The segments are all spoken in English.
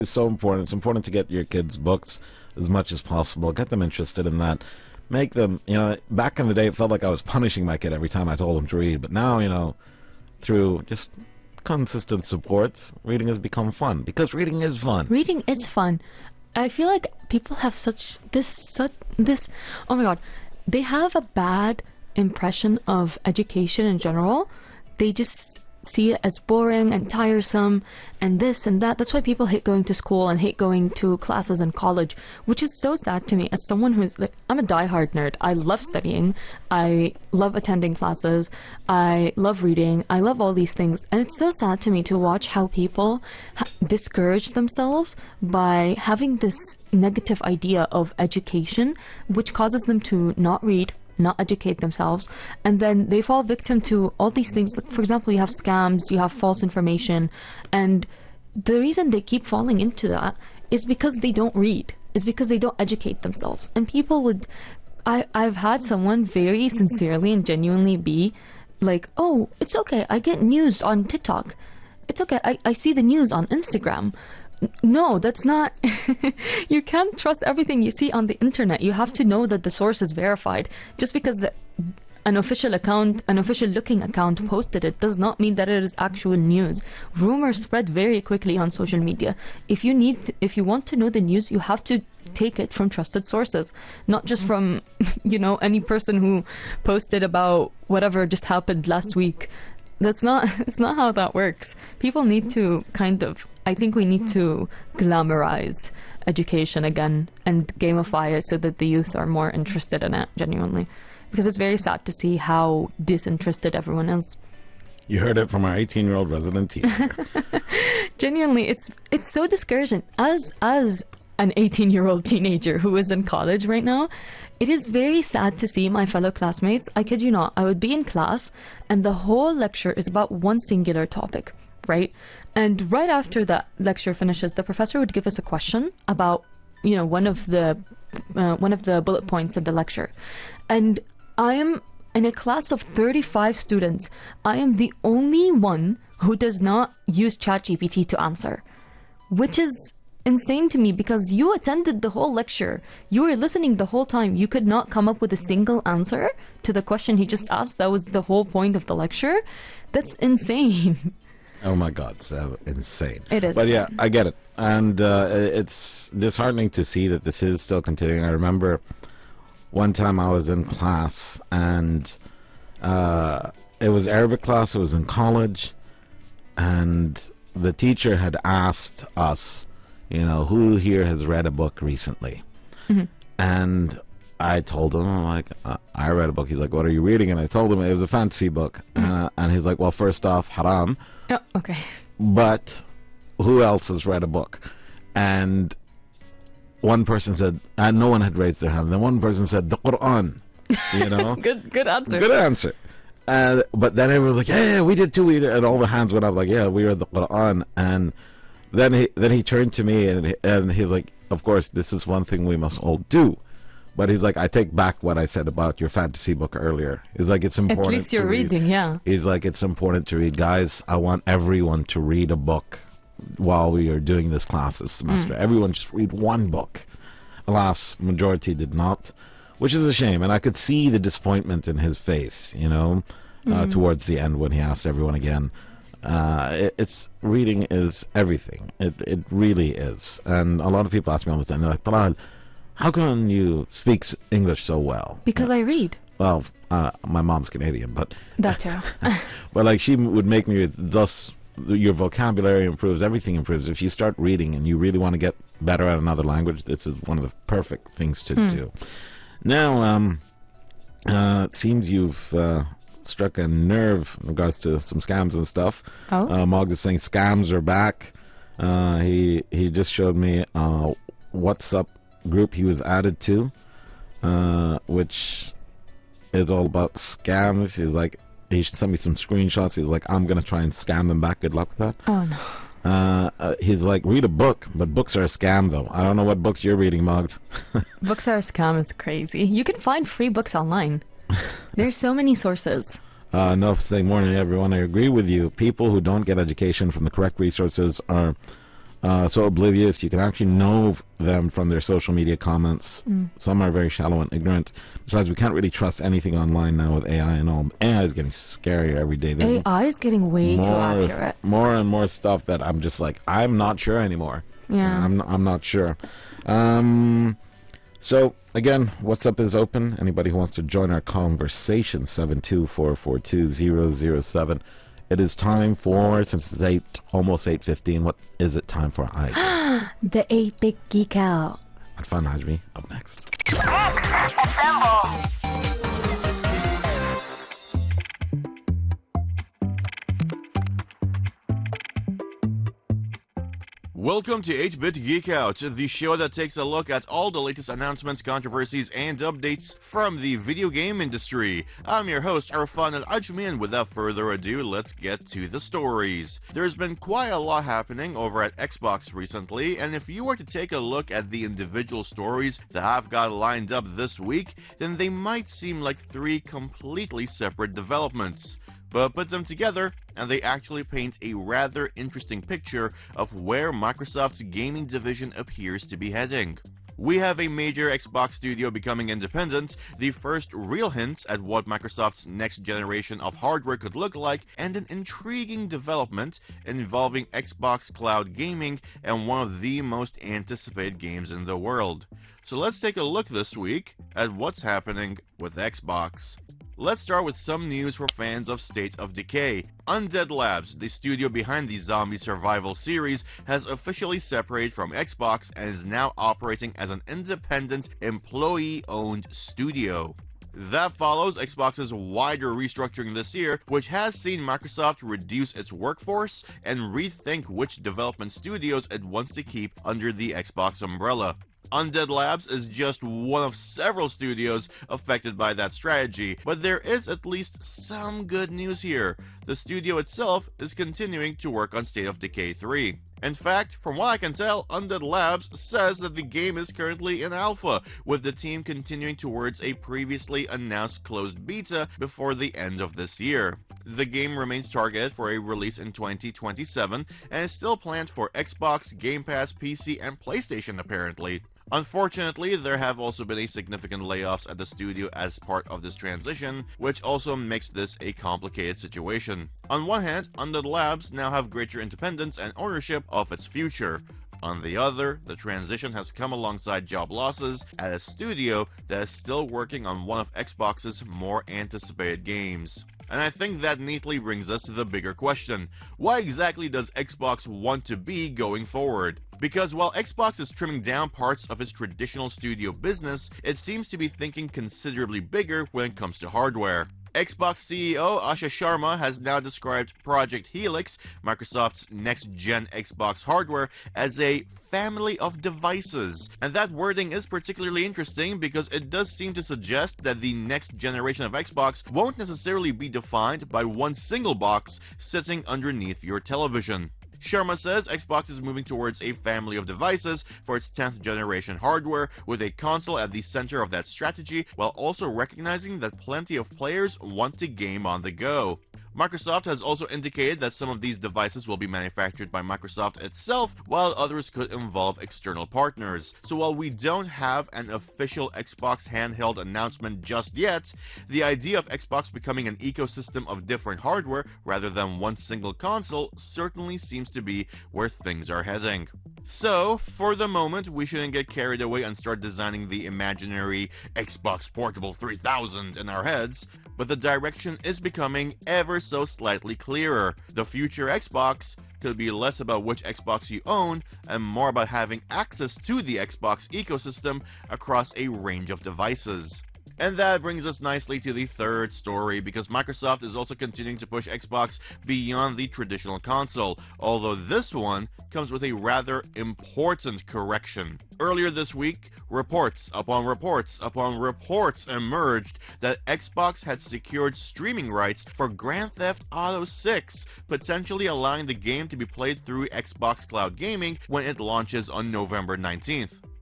is so important. It's important to get your kids books as much as possible. Get them interested in that. Make them, back in the day, it felt like I was punishing my kid every time I told him to read. But now, through just consistent support, reading has become fun. Because reading is fun. Reading is fun. I feel like people have this, oh my God, they have a bad impression of education in general. They just see it as boring and tiresome and this and that. That's why people hate going to school and hate going to classes in college, which is so sad to me as someone who's like, I'm a diehard nerd. I love studying. I love attending classes. I love reading. I love all these things. And it's so sad to me to watch how people discourage themselves by having this negative idea of education, which causes them to not read, not educate themselves, and then they fall victim to all these things. Like, for example, you have scams, you have false information, and the reason they keep falling into that is because they don't read, is because they don't educate themselves. And people would, I've had someone very sincerely and genuinely be like, oh, it's okay, I get news on TikTok, it's okay, I see the news on Instagram. No, that's not. You can't trust everything you see on the internet. You have to know that the source is verified. Just because an official account, an official looking account posted it, does not mean that it is actual news. Rumors spread very quickly on social media. If you want to know the news, you have to take it from trusted sources, not just from, any person who posted about whatever just happened last week. It's not how that works. People need to I think we need to glamorize education again and gamify it so that the youth are more interested in it, genuinely. Because it's very sad to see how disinterested everyone is. You heard it from our 18-year-old resident teacher. Genuinely, it's so discouraging. As an 18-year-old teenager who is in college right now, it is very sad to see my fellow classmates. I kid you not, I would be in class and the whole lecture is about one singular topic, right? And right after that lecture finishes, the professor would give us a question about, one of the bullet points of the lecture. And I am in a class of 35 students. I am the only one who does not use ChatGPT to answer, which is insane to me because you attended the whole lecture. You were listening the whole time. You could not come up with a single answer to the question he just asked. That was the whole point of the lecture. That's insane. Oh my God, it's insane. It is. But yeah, I get it. And it's disheartening to see that this is still continuing. I remember one time I was in class and it was Arabic class. It was in college. And the teacher had asked us, who here has read a book recently? Mm-hmm. And I told him, I read a book. He's like, what are you reading? And I told him it was a fantasy book. Mm-hmm. And he's like, well, first off, haram. Oh, okay. But who else has read a book? And one person said, and no one had raised their hand. Then one person said, the Quran. Good answer. Good answer. But then everyone was like, yeah, we did too. And all the hands went up like, yeah, we read the Quran. And then he turned to me and he's like, of course, this is one thing we must all do. But he's like, I take back what I said about your fantasy book earlier. He's like, it's important. At least you're reading, yeah. He's like, it's important to read. Guys, I want everyone to read a book while we are doing this class this semester. Everyone just read one book. Alas, majority did not, which is a shame. And I could see the disappointment in his face, towards the end when he asked everyone again. It's reading is everything. It really is. And a lot of people ask me all the time, they're like, Talal, how can you speak English so well? Because I read. Well, my mom's Canadian, but... That too. But she would make me, thus your vocabulary improves, everything improves. If you start reading and you really want to get better at another language, this is one of the perfect things to do. Now, it seems you've struck a nerve in regards to some scams and stuff. Oh? Mogg is saying scams are back. He just showed me a WhatsApp group he was added to, which is all about scams. He's like, he sent me some screenshots. He's like, I'm gonna try and scam them back. Good luck with that. Oh no. He's like, read a book, but books are a scam though. I don't know what books you're reading, Mogg. Books are a scam is crazy. You can find free books online. There's so many sources. Enough saying, morning everyone, I agree with you. People who don't get education from the correct resources are so oblivious. You can actually know them from their social media comments. Some are very shallow and ignorant. Besides, we can't really trust anything online now with AI and all. AI is getting scarier every day. AI is getting way too accurate. More and more stuff that I'm just like, I'm not sure anymore. Yeah. I'm not sure. So, again, What's Up is open. Anybody who wants to join our conversation, 72442-007. It is time for, since it's almost 8:15, what is it time for? The 8-Bit Geek Out. Arfan Hajmi, up next. Assemble. Welcome to 8-Bit Geek Out, the show that takes a look at all the latest announcements, controversies, and updates from the video game industry. I'm your host, Arfan Al-Ajmi, and without further ado, let's get to the stories. There's been quite a lot happening over at Xbox recently, and if you were to take a look at the individual stories that have got lined up this week, then they might seem like three completely separate developments. But put them together, and they actually paint a rather interesting picture of where Microsoft's gaming division appears to be heading. We have a major Xbox studio becoming independent, the first real hints at what Microsoft's next generation of hardware could look like, and an intriguing development involving Xbox Cloud Gaming and one of the most anticipated games in the world. So let's take a look this week at what's happening with Xbox. Let's start with some news for fans of State of Decay. Undead Labs, the studio behind the zombie survival series, has officially separated from Xbox and is now operating as an independent, employee-owned studio. That follows Xbox's wider restructuring this year, which has seen Microsoft reduce its workforce and rethink which development studios it wants to keep under the Xbox umbrella. Undead Labs is just one of several studios affected by that strategy, but there is at least some good news here. The studio itself is continuing to work on State of Decay 3. In fact, from what I can tell, Undead Labs says that the game is currently in alpha, with the team continuing towards a previously announced closed beta before the end of this year. The game remains targeted for a release in 2027 and is still planned for Xbox, Game Pass, PC, and PlayStation apparently. Unfortunately, there have also been significant layoffs at the studio as part of this transition, which also makes this a complicated situation. On one hand, Undead Labs now have greater independence and ownership of its future. On the other, the transition has come alongside job losses at a studio that is still working on one of Xbox's more anticipated games. And I think that neatly brings us to the bigger question. What exactly does Xbox want to be going forward? Because while Xbox is trimming down parts of its traditional studio business, it seems to be thinking considerably bigger when it comes to hardware. Xbox CEO Asha Sharma has now described Project Helix, Microsoft's next-gen Xbox hardware, as a family of devices. And that wording is particularly interesting because it does seem to suggest that the next generation of Xbox won't necessarily be defined by one single box sitting underneath your television. Sharma says Xbox is moving towards a family of devices for its 10th generation hardware, with a console at the center of that strategy, while also recognizing that plenty of players want to game on the go. Microsoft has also indicated that some of these devices will be manufactured by Microsoft itself, while others could involve external partners. So while we don't have an official Xbox handheld announcement just yet, the idea of Xbox becoming an ecosystem of different hardware rather than one single console certainly seems to be where things are heading. So, for the moment, we shouldn't get carried away and start designing the imaginary Xbox Portable 3000 in our heads, but the direction is becoming ever so slightly clearer. The future Xbox could be less about which Xbox you own and more about having access to the Xbox ecosystem across a range of devices. And that brings us nicely to the third story, because Microsoft is also continuing to push Xbox beyond the traditional console, although this one comes with a rather important correction. Earlier this week, reports upon reports upon reports emerged that Xbox had secured streaming rights for Grand Theft Auto 6, potentially allowing the game to be played through Xbox Cloud Gaming when it launches on November 19th.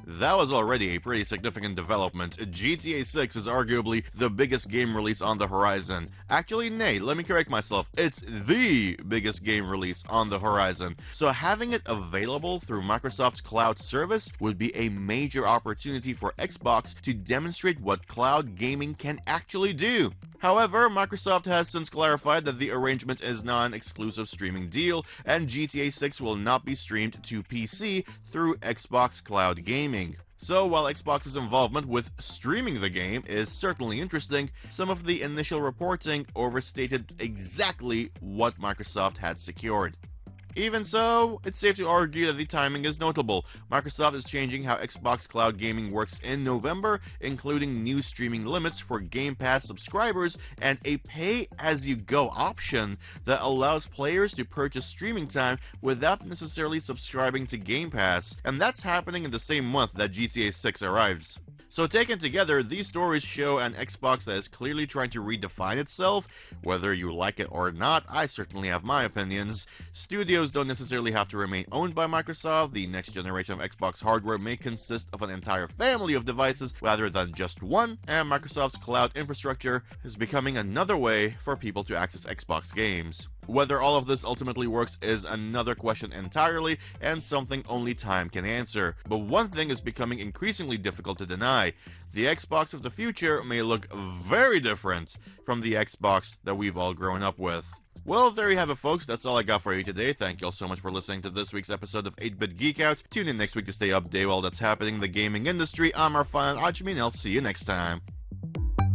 That was already a pretty significant development. GTA 6 is arguably the biggest game release on the horizon. Actually, nay, let me correct myself. It's the biggest game release on the horizon. So having it available through Microsoft's cloud service would be a major opportunity for Xbox to demonstrate what cloud gaming can actually do. However, Microsoft has since clarified that the arrangement is not an exclusive streaming deal, and GTA 6 will not be streamed to PC through Xbox Cloud Gaming. So while Xbox's involvement with streaming the game is certainly interesting, some of the initial reporting overstated exactly what Microsoft had secured. Even so, it's safe to argue that the timing is notable. Microsoft is changing how Xbox Cloud Gaming works in November, including new streaming limits for Game Pass subscribers and a pay-as-you-go option that allows players to purchase streaming time without necessarily subscribing to Game Pass, and that's happening in the same month that GTA 6 arrives. So taken together, these stories show an Xbox that is clearly trying to redefine itself. Whether you like it or not, I certainly have my opinions. Studios don't necessarily have to remain owned by Microsoft. The next generation of Xbox hardware may consist of an entire family of devices rather than just one, and Microsoft's cloud infrastructure is becoming another way for people to access Xbox games. Whether all of this ultimately works is another question entirely, and something only time can answer. But one thing is becoming increasingly difficult to deny. The Xbox of the future may look very different from the Xbox that we've all grown up with. Well, there you have it, folks. That's all I got for you today. Thank you all so much for listening to this week's episode of 8-Bit Geek Out. Tune in next week to stay updated with all that's happening in the gaming industry. I'm Arfan Ajmi, and I'll see you next time.